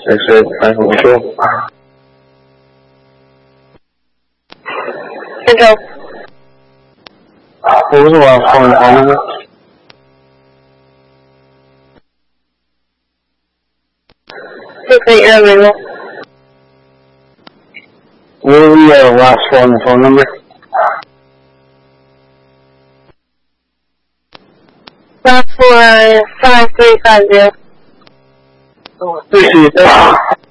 这是传统说法。 先生， 不是我放的。 这可以认为吗？ 我也我说那么。 That's why 535 这是的。